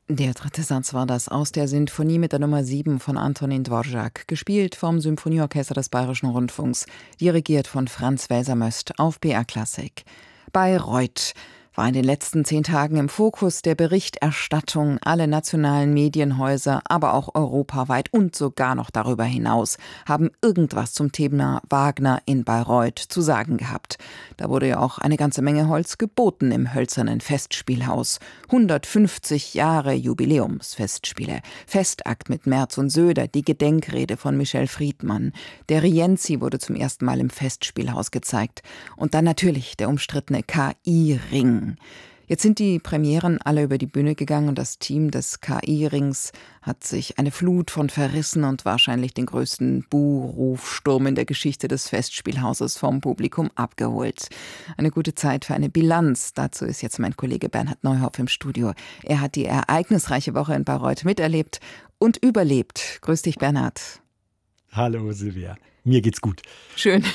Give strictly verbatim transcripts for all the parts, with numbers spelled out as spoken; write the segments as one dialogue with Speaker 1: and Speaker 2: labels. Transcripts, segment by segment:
Speaker 1: Der dritte Satz war das aus der Sinfonie mit der Nummer sieben von Antonin Dvorak, gespielt vom Symphonieorchester des Bayerischen Rundfunks, dirigiert von Franz Welser-Möst auf B R Klassik. Bayreuth war in den letzten zehn Tagen im Fokus der Berichterstattung. Alle nationalen Medienhäuser, aber auch europaweit und sogar noch darüber hinaus, haben irgendwas zum Thema Wagner in Bayreuth zu sagen gehabt. Da wurde ja auch eine ganze Menge Holz geboten im hölzernen Festspielhaus. hundertfünfzig Jahre Jubiläumsfestspiele. Festakt mit Merz und Söder, die Gedenkrede von Michel Friedmann. Der Rienzi wurde zum ersten Mal im Festspielhaus gezeigt. Und dann natürlich der umstrittene K I-Ring. Jetzt sind die Premieren alle über die Bühne gegangen und das Team des K I-Rings hat sich eine Flut von Verrissen und wahrscheinlich den größten Buhrufsturm in der Geschichte des Festspielhauses vom Publikum abgeholt. Eine gute Zeit für eine Bilanz. Dazu ist jetzt mein Kollege Bernhard Neuhoff im Studio. Er hat die ereignisreiche Woche in Bayreuth miterlebt und überlebt. Grüß dich, Bernhard.
Speaker 2: Hallo, Silvia. Mir geht's gut.
Speaker 1: Schön.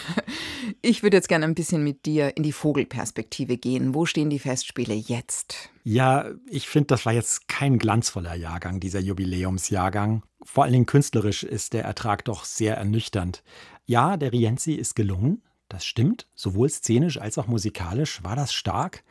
Speaker 1: Ich würde jetzt gerne ein bisschen mit dir in die Vogelperspektive gehen. Wo stehen die Festspiele jetzt?
Speaker 2: Ja, ich finde, das war jetzt kein glanzvoller Jahrgang, dieser Jubiläumsjahrgang. Vor allen Dingen künstlerisch ist der Ertrag doch sehr ernüchternd. Ja, der Rienzi ist gelungen, das stimmt. Sowohl szenisch als auch musikalisch war das stark.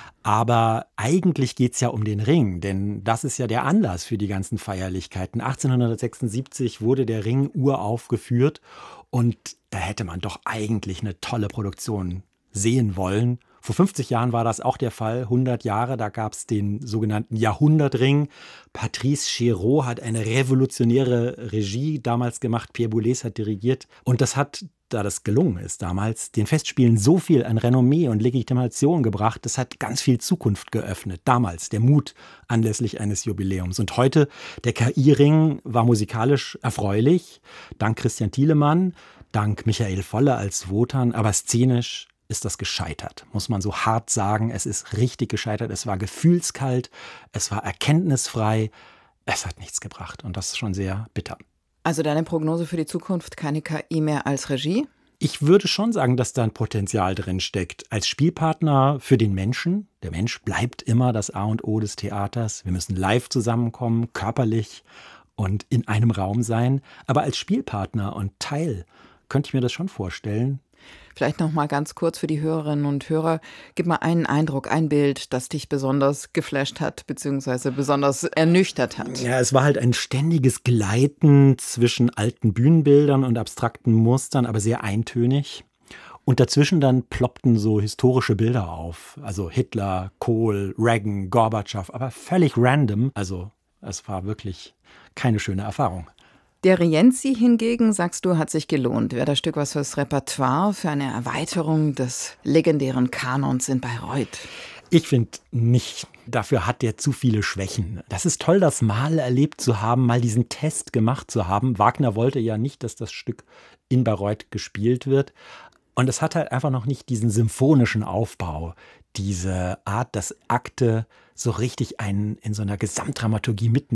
Speaker 2: Aber eigentlich geht's ja um den Ring, denn das ist ja der Anlass für die ganzen Feierlichkeiten. achtzehnhundertsechsundsiebzig wurde der Ring uraufgeführt und da hätte man doch eigentlich eine tolle Produktion sehen wollen. Vor fünfzig Jahren war das auch der Fall, hundert Jahre, da gab es den sogenannten Jahrhundertring. Patrice Chéreau hat eine revolutionäre Regie damals gemacht, Pierre Boulez hat dirigiert und das hat, da das gelungen ist damals, den Festspielen so viel an Renommee und Legitimation gebracht, das hat ganz viel Zukunft geöffnet. Damals der Mut anlässlich eines Jubiläums. Und heute, der K I-Ring war musikalisch erfreulich, dank Christian Thielemann, dank Michael Volle als Wotan, aber szenisch ist das gescheitert, muss man so hart sagen. Es ist richtig gescheitert, es war gefühlskalt, es war erkenntnisfrei, es hat nichts gebracht und das ist schon sehr bitter.
Speaker 1: Also deine Prognose für die Zukunft, keine K I mehr als Regie?
Speaker 2: Ich würde schon sagen, dass da ein Potenzial drin steckt. Als Spielpartner für den Menschen. Der Mensch bleibt immer das A und O des Theaters. Wir müssen live zusammenkommen, körperlich und in einem Raum sein. Aber als Spielpartner und Teil könnte ich mir das schon vorstellen.
Speaker 1: Vielleicht noch mal ganz kurz für die Hörerinnen und Hörer. Gib mal einen Eindruck, ein Bild, das dich besonders geflasht hat, beziehungsweise besonders ernüchtert hat.
Speaker 2: Ja, es war halt ein ständiges Gleiten zwischen alten Bühnenbildern und abstrakten Mustern, aber sehr eintönig. Und dazwischen dann ploppten so historische Bilder auf. Also Hitler, Kohl, Reagan, Gorbatschow, aber völlig random. Also es war wirklich keine schöne Erfahrung.
Speaker 1: Der Rienzi hingegen, sagst du, hat sich gelohnt. Wäre das Stück was fürs Repertoire, für eine Erweiterung des legendären Kanons in Bayreuth?
Speaker 2: Ich finde nicht. Dafür hat der zu viele Schwächen. Das ist toll, das mal erlebt zu haben, mal diesen Test gemacht zu haben. Wagner wollte ja nicht, dass das Stück in Bayreuth gespielt wird. Und es hat halt einfach noch nicht diesen symphonischen Aufbau, diese Art, dass Akte so richtig einen in so einer Gesamtdramaturgie mitnehmen.